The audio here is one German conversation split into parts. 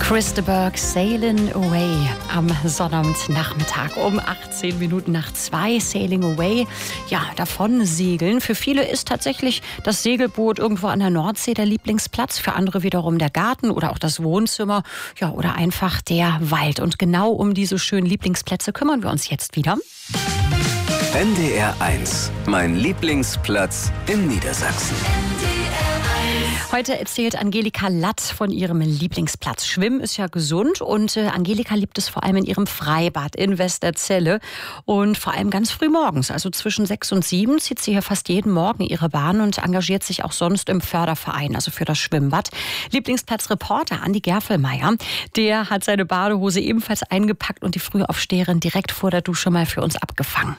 Chris de Burgh, Sailing Away am Sonnabendnachmittag um 2:18 Sailing Away. Ja, davon segeln. Für viele ist tatsächlich das Segelboot irgendwo an der Nordsee der Lieblingsplatz. Für andere wiederum der Garten oder auch das Wohnzimmer. Ja, oder einfach der Wald. Und genau um diese schönen Lieblingsplätze kümmern wir uns jetzt wieder. NDR 1, mein Lieblingsplatz in Niedersachsen. Heute erzählt Angelika Latt von ihrem Lieblingsplatz. Schwimmen ist ja gesund und Angelika liebt es vor allem in ihrem Freibad in Westerzelle und vor allem ganz früh morgens. Also zwischen 6 und 7 zieht sie hier fast jeden Morgen ihre Bahn und engagiert sich auch sonst im Förderverein, also für das Schwimmbad. Lieblingsplatzreporter Andi Gerfelmeier, der hat seine Badehose ebenfalls eingepackt und die Frühaufsteherin direkt vor der Dusche mal für uns abgefangen.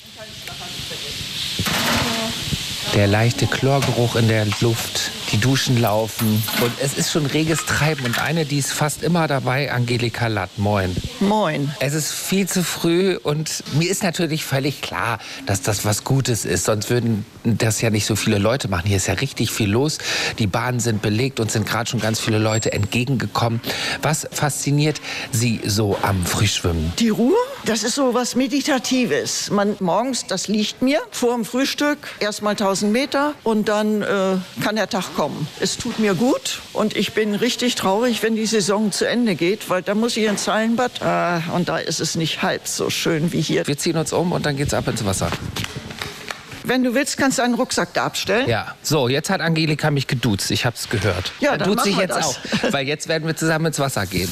Der leichte Chlorgeruch in der Luft, die Duschen laufen und es ist schon reges Treiben. Und eine, die ist fast immer dabei, Angelika Latt. Moin. Moin. Es ist viel zu früh und mir ist natürlich völlig klar, dass das was Gutes ist. Sonst würden das ja nicht so viele Leute machen. Hier ist ja richtig viel los. Die Bahnen sind belegt und sind gerade schon ganz viele Leute entgegengekommen. Was fasziniert Sie so am Frühschwimmen? Die Ruhe, das ist so was Meditatives. Morgens, das liegt mir vor dem Frühstück, erst mal 1000 Meter und dann kann der Tag kommen. Es tut mir gut und ich bin richtig traurig, wenn die Saison zu Ende geht, weil da muss ich ins Hallenbad und da ist es nicht halb so schön wie hier. Wir ziehen uns um und dann geht's ab ins Wasser. Wenn du willst, kannst du einen Rucksack da abstellen. Ja, so, jetzt hat Angelika mich geduzt, ich hab's gehört. Ja, dann duzt machen sich wir jetzt das. auch, weil jetzt werden wir zusammen ins Wasser gehen.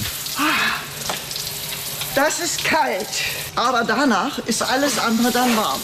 Das ist kalt, aber danach ist alles andere dann warm.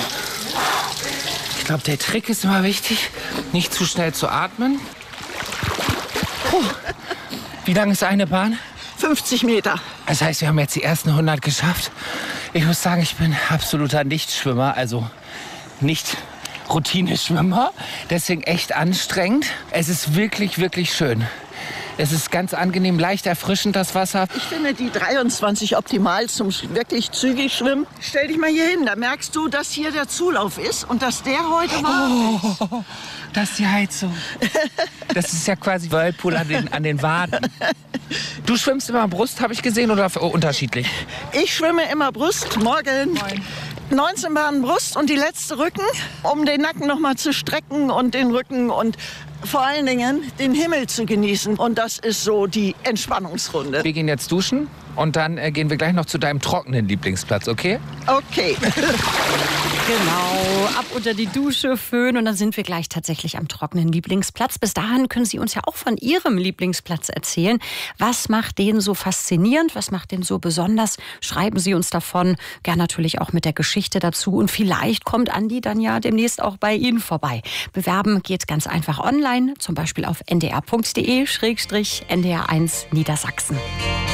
Ich glaube, der Trick ist immer wichtig, nicht zu schnell zu atmen. Puh. Wie lang ist eine Bahn? 50 Meter. Das heißt, wir haben jetzt die ersten 100 geschafft. Ich muss sagen, ich bin absoluter Nichtschwimmer, also nicht Routineschwimmer. Deswegen echt anstrengend. Es ist wirklich, wirklich schön. Es ist ganz angenehm, leicht erfrischend, das Wasser. Ich finde die 23 optimal zum wirklich zügig schwimmen. Stell dich mal hier hin, da merkst du, dass hier der Zulauf ist und dass der heute warm ist. Oh, das ist die Heizung. Das ist ja quasi Whirlpool an den Waden. Du schwimmst immer Brust, habe ich gesehen, oder unterschiedlich? Ich schwimme immer Brust, morgen. 19 Bahnen Brust und die letzte Rücken, um den Nacken noch mal zu strecken und den Rücken und vor allen Dingen den Himmel zu genießen. Und das ist so die Entspannungsrunde. Wir gehen jetzt duschen und dann gehen wir gleich noch zu deinem trockenen Lieblingsplatz, okay? Okay. Genau, ab unter die Dusche, Föhn und dann sind wir gleich tatsächlich am trockenen Lieblingsplatz. Bis dahin können Sie uns ja auch von Ihrem Lieblingsplatz erzählen. Was macht den so faszinierend? Was macht den so besonders? Schreiben Sie uns davon, gern natürlich auch mit der Geschichte dazu. Und vielleicht kommt Andi dann ja demnächst auch bei Ihnen vorbei. Bewerben geht ganz einfach online, zum Beispiel auf ndr.de/ndr1 Niedersachsen.